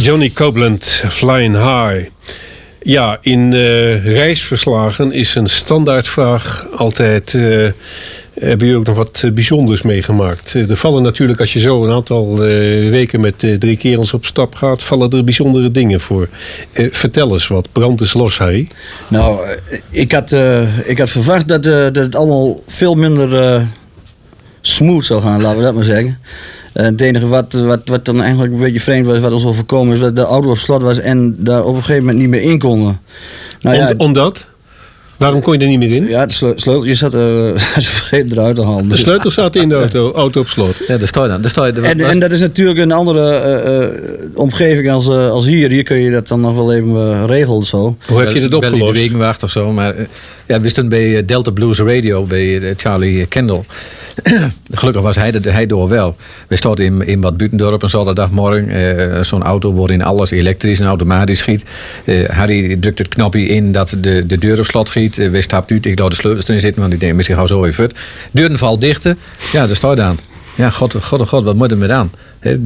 Johnny Copeland, Flying High. Ja, in reisverslagen is een standaardvraag altijd... hebben jullie ook nog wat bijzonders meegemaakt? Er vallen natuurlijk, als je zo een aantal weken met 3 kerels op stap gaat... vallen er bijzondere dingen voor. Vertel eens wat. Brand is los, Harry. Nou, ik had verwacht dat het allemaal veel minder smooth zou gaan, laten we dat maar zeggen. Het enige wat dan eigenlijk een beetje vreemd was, wat ons overkomen is... dat de auto op slot was en daar op een gegeven moment niet meer in konden. Nou, Omdat? Waarom kon je er niet meer in? Ja, de sleuteltjes zat vergeten eruit te halen. De sleutels zaten in de auto op slot. Ja, daar sta je dan. En dat is natuurlijk een andere omgeving als hier. Hier kun je dat dan nog wel even regelen zo. Hoe heb je dat opgelost? De wegenwacht of zo. Maar we stonden bij Delta Blues Radio, bij Charlie Kendall. Gelukkig was hij door wel. We stonden in Bad Buitendorp een zaterdagmorgen. Zo'n auto waarin alles elektrisch en automatisch schiet. Harry drukt het knopje in dat de deur op slot schiet. We stapten uit, ik door de sleutels erin zitten, want ik denk misschien hou zo even uit. Deuren valt dichten. Ja, daar staat aan. Ja, god, wat moet er met aan?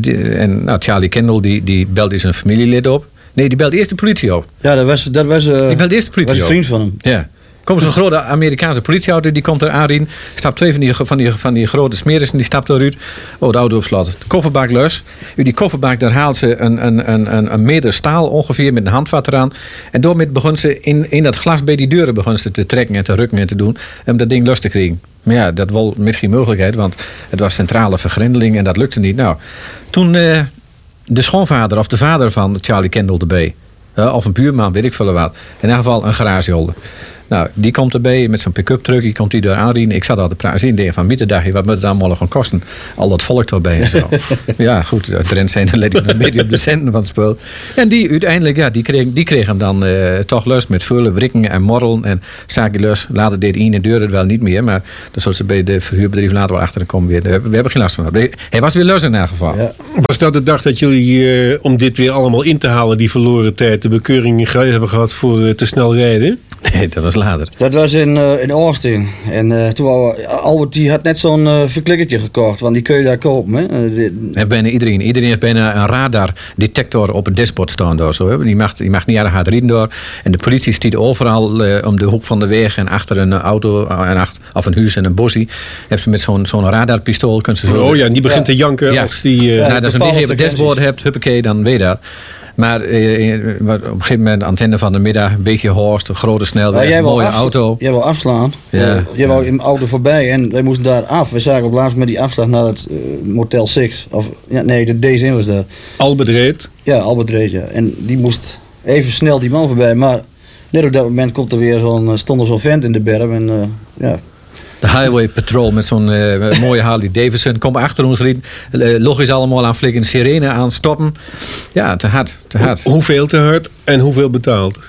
En nou, Charlie Kendall die belt zijn familielid op. Nee, die belt eerst de politie op. Ja, dat was die belt eerst de politie was een vriend van hem. Ja. Komt zo'n grote Amerikaanse politieauto, die komt er aanrien. Stapt 2 van die grote smerissen, die stapt eruit. Oh, de auto op slot. De kofferbak los. Uit die kofferbak, daar haalt ze een meter staal ongeveer met een handvat eraan. En daarmee begon ze in dat glas bij die deuren begon ze te trekken en te rukken en te doen. Om dat ding los te krijgen. Maar ja, dat was met geen mogelijkheid, want het was centrale vergrendeling en dat lukte niet. Nou, toen de schoonvader of de vader van Charlie Kendall erbij. Of een buurman, weet ik veel wat. In ieder geval een garageholder. Nou, die komt erbij met zo'n pick-up truck, die komt die daar aanrieden. Ik zat al te praten, denk van middag, wat moet het allemaal gaan kosten? Al dat volk erbij en zo. Ja, goed, de trend zijn, dan let ik een beetje op de centen van het spul. En die uiteindelijk, ja, die kreeg hem dan toch lust met vullen, wrikken en morrelen en zaken lust. Later deed hij de deuren wel niet meer, maar dan zullen ze bij de verhuurbedrijf later wel achter komen weer. We hebben geen last van. Hij was weer lust in ieder geval. Ja. Was dat de dag dat jullie, om dit weer allemaal in te halen, die verloren tijd, de bekeuring hebben gehad voor te snel rijden? Nee, dat was later. Dat was in Austin. En toen Albert die had net zo'n verklikkertje gekocht, want die kun je daar kopen. Hè? Bijna iedereen heeft bijna een radardetector op het dashboard staan door. Zo, hè? Die mag niet aan hard rijden door. En de politie stiet overal om de hoek van de weg en achter een auto of een huis en een bossie. Hebben ze met zo'n radarpistool kunnen ze zo. Oh ja, en die begint te janken als die. Als een ding op het dashboard hebt, huppakee, dan weet je dat. Maar op een gegeven moment, antenne van de middag, een beetje horst, een grote snelweg, een mooie auto. Jij wou afslaan. Ja. Jij wou in de auto voorbij en wij moesten daar af. We zagen op laatst met die afslag naar het Motel 6. De deze was dat. Albert reed. Ja, Albert reed, ja. En die moest even snel die man voorbij. Maar net op dat moment komt er weer stond er zo'n vent in de berm. En ja... De Highway Patrol met zo'n mooie Harley Davidson. Komt achter ons rijden. Logisch allemaal aan flikken. Sirene aan stoppen. Ja, te hard. Hoeveel te hard en hoeveel betaald?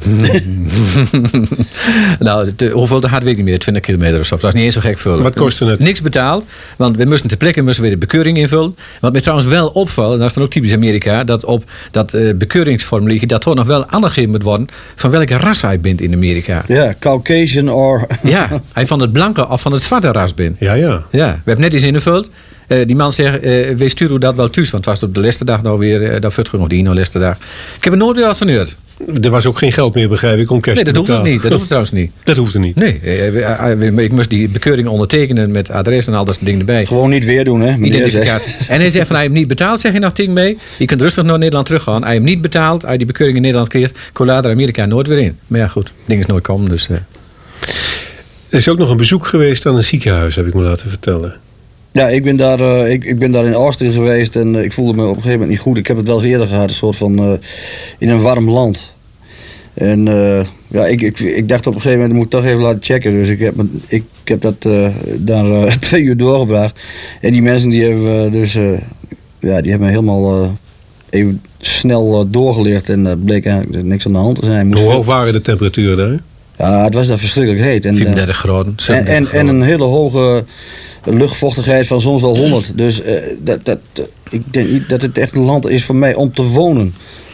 Nou, hoeveel te hard weet ik niet meer. 20 kilometer of zo. Dat was niet eens zo gek vullen. Wat kostte het? Niks betaald. Want we moesten ter plekke weer de bekeuring invullen. Wat mij trouwens wel opvalt, en dat is dan ook typisch Amerika, dat op dat bekeuringsformulier dat toch nog wel aangegeven moet worden van welke ras hij bent in Amerika. Ja, Caucasian or... Ja, hij van het blanke of van het zwarte ras bent. Ja. We hebben net iets ingevuld. Die man zegt, wees sturen dat wel thuis. Want het was op de laatste dag nou weer, dat wordt nog die laatste dag. Ik heb er nooit weer wat van gehoord. Er was ook geen geld meer, begrijp ik, om kerst te betalen. Nee, dat hoeft trouwens niet. Dat hoeft er niet. Nee, ik moest die bekeuring ondertekenen met adres en al dat soort dingen erbij. Gewoon niet weer doen, hè? Identificatie. En hij zegt van, hij heeft niet betaald, zeg je nog tegen mee. Je kunt rustig naar Nederland teruggaan. Hij heeft niet betaald, hij die bekeuring in Nederland kreeg. Kon later Amerika nooit weer in. Maar ja, goed, ding is nooit komen, dus... Er is ook nog een bezoek geweest aan een ziekenhuis, heb ik me laten vertellen. Ja, ik ben daar in Austin geweest en ik voelde me op een gegeven moment niet goed. Ik heb het wel eens eerder gehad, een soort van in een warm land. En ik dacht op een gegeven moment, ik moet toch even laten checken. Dus ik heb dat daar 2 uur doorgebracht. En die mensen die hebben die hebben me helemaal even snel doorgeleerd. En er bleek eigenlijk niks aan de hand te zijn. Hoe hoog waren de temperaturen daar? Ja, het was daar verschrikkelijk heet. 34 graden. En een hele hoge luchtvochtigheid van soms wel 100. Dus ik denk niet dat het echt een land is voor mij om te wonen.